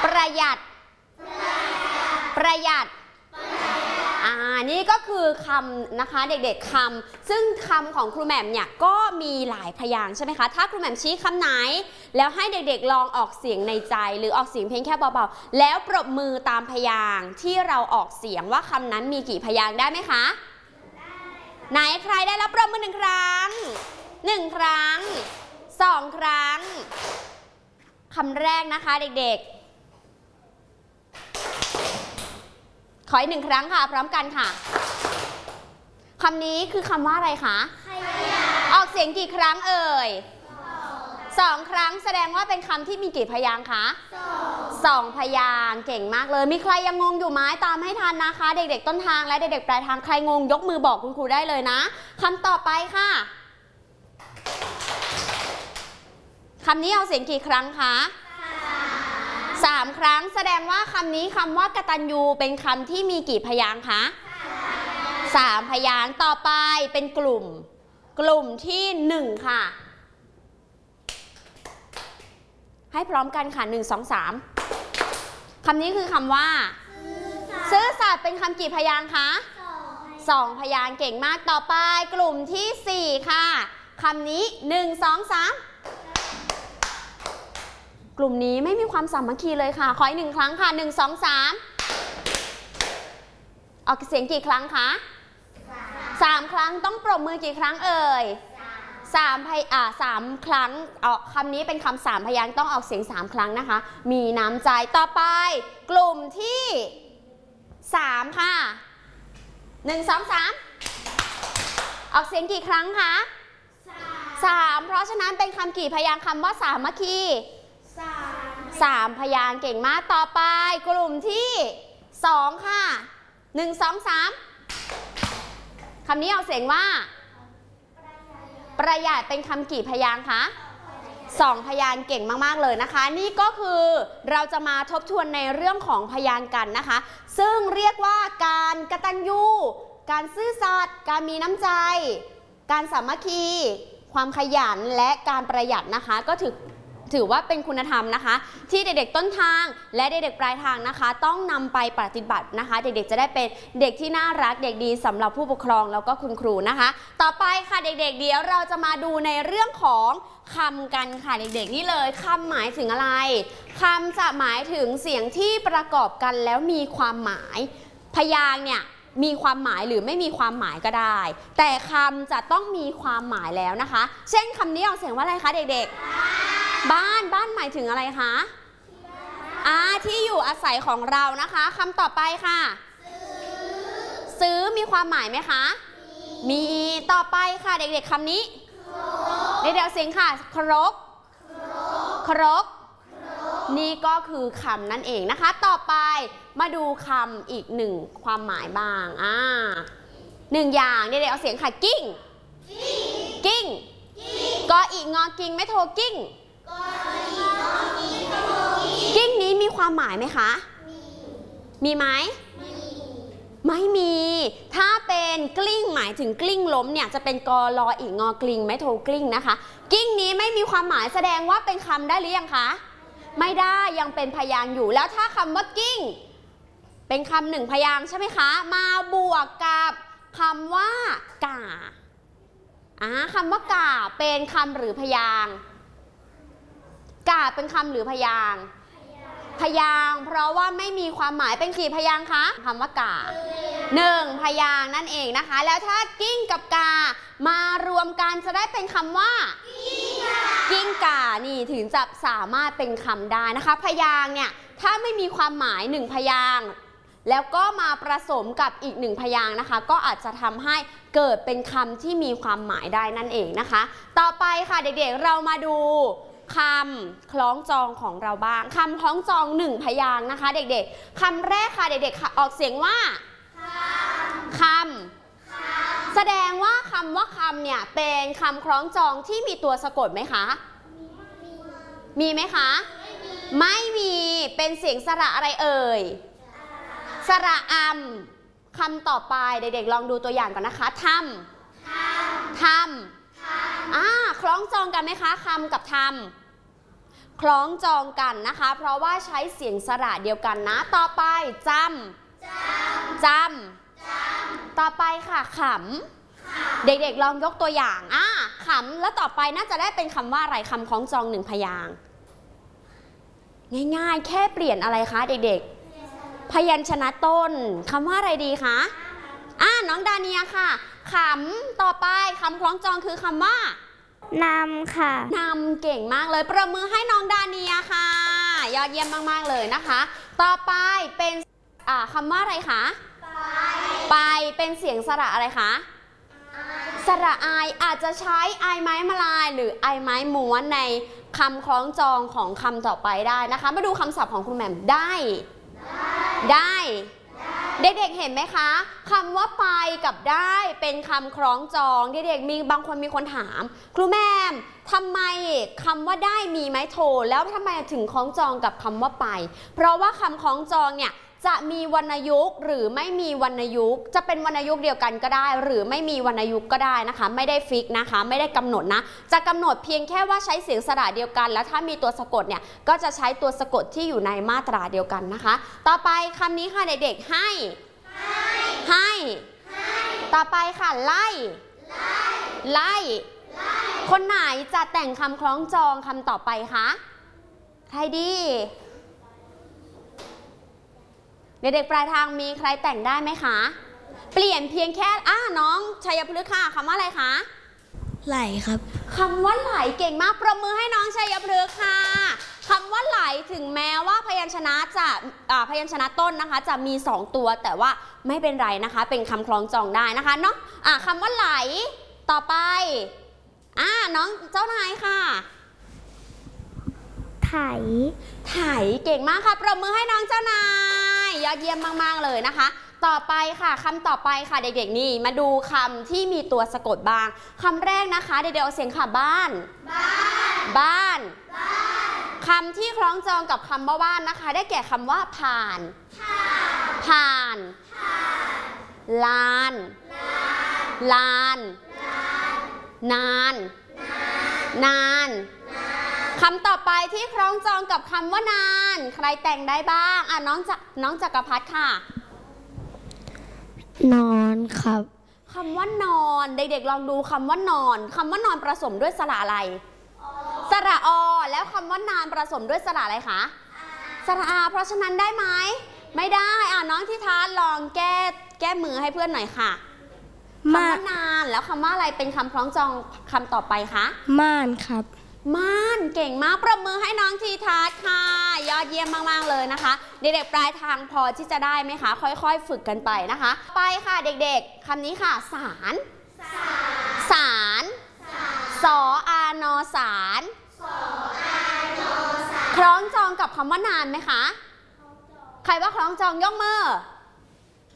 ประหยัดประหยัดนี่ก็คือคำนะคะเด็กๆคำซึ่งคำของครูแหม่มเนี่ยก็มีหลายพยางค์ใช่ไหมคะถ้าครูแหม่มชี้คำไหนแล้วให้เด็กๆลองออกเสียงในใจหรือออกเสียงเพียงแค่เบาๆแล้วปรบมือตามพยางค์ที่เราออกเสียงว่าคำนั้นมีกี่พยางค์ได้ไหมคะไหนใครได้รับปรบมือ1 ครั้ง1 ครั้ง2 ครั้งคำแรกนะคะเด็กๆขออีก1 ครั้งค่ะพร้อมกันค่ะคำนี้คือคำว่าอะไรคะออกเสียงกี่ครั้งเอ่ย2 ครั้งแสดงว่าเป็นคำที่มีกี่พยางค์คะ2 พยางค์เก่งมากเลยมีใครยังงงอยู่ไหมตามให้ทันนะคะเด็กๆต้นทางและเด็กๆปลายทางใครงงยกมือบอกคุณครูได้เลยนะคำต่อไปค่ะคำนี้เอาเสียงกี่ครั้งคะ3 ครั้งแสดงว่าคำนี้คำว่ากตัญญูเป็นคำที่มีกี่พยางค์คะ3 พยางค์ต่อไปเป็นกลุ่มที่1ค่ะให้พร้อมกันค่ะ1 2 3คำนี้คือคำว่าซื่อสัตย์เป็นคำกี่พยางค์คะ2 พยางค์เก่งมากต่อไปกลุ่มที่4ค่ะคำนี้1 2 3กลุ่มนี้ไม่มีความสามัคคีเลยค่ะขออีก1 ครั้งค่ะ1 2 3ออกเสียงกี่ครั้งคะ3 ครั้งต้องปรบมือกี่ครั้งเอ่ย3 ครั้งคำนี้เป็นคำ3 พยางค์ต้องออกเสียง3 ครั้งนะคะมีน้ำใจต่อไปกลุ่มที่3ค่ะ1 2 3ออกเสียงกี่ครั้งคะ3เพราะฉะนั้นเป็นคำกี่พยางค์คำว่าสามัคคี3 พยางค์เก่งมากต่อไปกลุ่มที่2ค่ะ1 2 3คำนี้เอาเสียงว่าประหยัดเป็นคำกี่พยางค์คะ2 พยางค์เก่งมากๆเลยนะคะนี่ก็คือเราจะมาทบทวนในเรื่องของพยางค์กันนะคะซึ่งเรียกว่าการกตัญญูการซื่อสัตย์การมีน้ำใจการสามัคคีความขยันและการประหยัดนะคะก็ถือว่าเป็นคุณธรรมนะคะที่เด็กๆต้นทางและเด็กๆปลายทางนะคะต้องนำไปปฏิบัตินะคะเด็กๆจะได้เป็นเด็กที่น่ารักเด็กดีสำหรับผู้ปกครองแล้วก็คุณครูนะคะต่อไปค่ะเด็กๆเดี๋ยวเราจะมาดูในเรื่องของคำกันค่ะเด็กๆนี่เลยคำหมายถึงอะไรคำจะหมายถึงเสียงที่ประกอบกันแล้วมีความหมายพยางค์เนี่ยมีความหมายหรือไม่มีความหมายก็ได้แต่คำจะต้องมีความหมายแล้วนะคะเช่นคำนี้ออกเสียงว่าอะไรคะเด็กๆบ้านหมายถึงอะไรคะที่อยู่อาศัยของเรานะคะคำต่อไปค่ะซื้อมีความหมายไหมคะมีต่อไปค่ะเด็กๆคำนี้เด็กๆเสียงค่ะครกนี่ก็คือคำนั่นเองนะคะต่อไปมาดูคำอีก1ความหมายบ้าง1อย่างเด็กๆเอาเสียงค่ะกิ้งกออีกงอกิ้งไม่โทกิ้งกิ้งนี้มีความหมายไหมคะมีไหมไม่มีถ้าเป็นกลิ้งหมายถึงกลิ้งล้มเนี่ยจะเป็นกอลออีกงอกลิ้งไม่โทกลิ้งนะคะกิ้งนี้ไม่มีความหมายแสดงว่าเป็นคำได้หรือยังคะไม่ได้ยังเป็นพยางค์อยู่แล้วถ้าคำว่ากิ้งเป็นคำ1 พยางค์ใช่ไหมคะมาบวกกับคำว่าก่าคำว่าก่าเป็นคำหรือพยางค์ก่าเป็นคำหรือพยางค์พยางค์เพราะว่าไม่มีความหมายเป็นกี่พยางค์คะคำว่าก่า1 พยางค์นั่นเองนะคะแล้วถ้ากิ้งกับกามารวมกันจะได้เป็นคำว่ากิ้งก่านี่ถึงจะสามารถเป็นคำได้นะคะพยางค์เนี่ยถ้าไม่มีความหมาย1 พยางค์แล้วก็มาผสมกับอีก1 พยางค์นะคะก็อาจจะทำให้เกิดเป็นคำที่มีความหมายได้นั่นเองนะคะต่อไปค่ะเด็กๆเรามาดูคำคล้องจองของเราบ้างคำคล้องจอง1 พยางค์นะคะเด็กๆคำแรกค่ะเด็กๆออกเสียงว่าคำแสดงว่าคำว่าคำเนี่ยเป็นคำคล้องจองที่มีตัวสะกดไหมคะมีไหมคะไม่มีเป็นเสียงสระอะไรเอ่ยสระคำต่อไปเด็กๆลองดูตัวอย่างก่อนนะคะทำคล้องจองกันไหมคะคำกับทคล้องจองกันนะคะเพราะว่าใช้เสียงสระเดียวกันนะต่อไปจำต่อไปค่ะขำเด็กๆลองยกตัวอย่างขำแล้วต่อไปน่าจะได้เป็นคำว่าอะไรคำคล้องจองหนึ่งพยางค์ง่ายๆแค่เปลี่ยนอะไรคะเด็กๆพยัญชนะต้นคำว่าอะไรดีคะน้องดาเนียค่ะขำต่อไปคำคล้องจองคือคำว่านำค่ะนำเก่งมากเลยประมือให้น้องดาเนียค่ะยอดเยี่ยมมากๆเลยนะคะต่อไปเป็นคำว่าอะไรคะไปเป็นเสียงสระอะไรคะสระอายอาจจะใช้ไอไม้มาลายหรือไอไม้ม้วนในคำคล้องจองของคำต่อไปได้นะคะมาดูคำศัพท์ของคุณแหม่มได้เด็กๆเห็นไหมคะคำว่าไปกับได้เป็นคำคล้องจองเด็กๆมีบางคนมีคนถามครูแหม่มทำไมคำว่าได้มีไหมโทแล้วทำไมถึงคล้องจองกับคำว่าไปเพราะว่าคำคล้องจองเนี่ยจะมีวรรณยุกต์หรือไม่มีวรรณยุกต์จะเป็นวรรณยุกต์เดียวกันก็ได้หรือไม่มีวรรณยุกต์ก็ได้นะคะไม่ได้ฟิกนะคะไม่ได้กำหนดนะจะกำหนดเพียงแค่ว่าใช้เสียงสระเดียวกันแล้วถ้ามีตัวสะกดเนี่ยก็จะใช้ตัวสะกดที่อยู่ในมาตราเดียวกันนะคะต่อไปคำนี้ค่ะเด็กๆให้ต่อไปค่ะไล่คนไหนจะแต่งคำคล้องจองคำต่อไปคะใครดีเด็กๆปลายทางมีใครแต่งได้ไหมคะเปลี่ยนเพียงแค่น้องชัยพฤกษ์ค่ะคำว่าอะไรคะไหลครับคำว่าไหลเก่งมากประมือให้น้องชัยพฤกษ์ค่ะคำว่าไหลถึงแม้ว่าพยัญชนะจะพยัญชนะต้นนะคะจะมี2ตัวแต่ว่าไม่เป็นไรนะคะเป็นคำคล้องจองได้นะคะเนาะคำว่าไหลต่อไปน้องเจ้านายค่ะไถเก่งมากค่ะประมือให้น้องเจ้านายยอดเยี่ยมมากๆเลยนะคะต่อไปค่ะคำต่อไปค่ะเด็กๆนี่มาดูคำที่มีตัวสะกดบ้างคำแรกนะคะเด็กๆเอาเสียงค่ะบ้านคำที่คล้องจองกับคำว่าบ้านนะคะได้แก่คำว่าผ่านลานนานคำต่อไปที่คล้องจองกับคำว่านานใครแต่งได้บ้างน้องจักรพัฒน์ค่ะนอนครับคำว่านอนเด็กๆลองดูคำว่านอนคำว่านอนผสมด้วยสระอะไรสระอแล้วคำว่านานผสมด้วยสระอะไรคะสระอาเพราะฉะนั้นได้ไหมไม่ได้น้องทิทานลองแก้มือให้เพื่อนหน่อยค่ะคำว่านานแล้วคำว่าอะไรเป็นคำคล้องจองคำต่อไปคะม่านครับม่านเก่งมากประมือให้น้องทีทัศน์ค่ะยอดเยี่ยมมากๆเลยนะคะเด็กๆปลายทางพอที่จะได้ไหมคะค่อยๆฝึกกันไปนะคะไปค่ะเด็กๆคำนี้ค่ะสารสอนอสารคล้องจองกับคำว่านานไหมคะใครว่าคล้องจองยกมือ